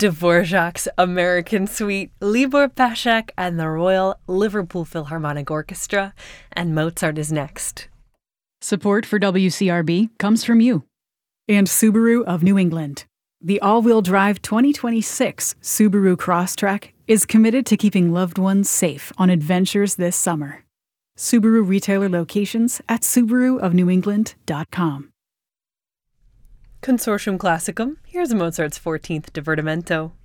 Dvorak's American Suite, Libor Paschak and the Royal Liverpool Philharmonic Orchestra, and Mozart is next. Support for WCRB comes from you. And Subaru of New England. The all-wheel drive 2026 Subaru Crosstrek is committed to keeping loved ones safe on adventures this summer. Subaru retailer locations at subaruofnewengland.com. Consortium Classicum, here's Mozart's 14th Divertimento.